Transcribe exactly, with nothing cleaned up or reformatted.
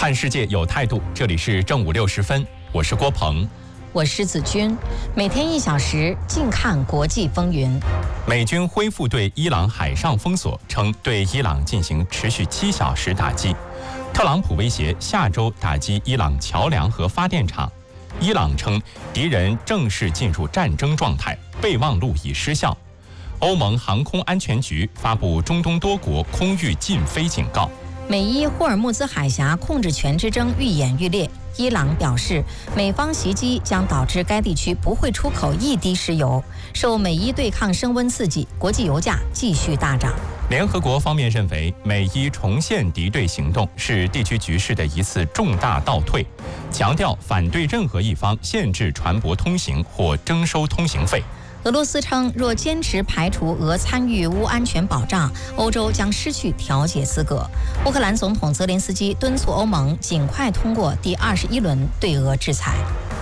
看世界有态度，这里是正午六时分，我是郭鹏， 我是子君，每天一小时，静看国际风云。 美军恢复对伊朗海上封锁，称对伊朗进行持续七小时打击。特朗普威胁下周打击伊朗桥梁和发电厂。伊朗称敌人正式进入战争状态，备忘录已失效。欧盟航空安全局发布中东多国空域禁飞警告。 美伊霍尔木兹海峡控制权之争愈演愈烈。伊朗表示，美方袭击将导致该地区不会出口一滴石油。受美伊对抗升温刺激，国际油价继续大涨。 联合国方面认为，美伊重现敌对行动是地区局势的一次重大倒退，强调反对任何一方限制船舶通行或征收通行费。 俄罗斯称，若坚持排除俄参与乌安全保障，欧洲将失去调解资格。乌克兰总统泽连斯基敦促欧盟尽快通过第二十一轮对俄制裁。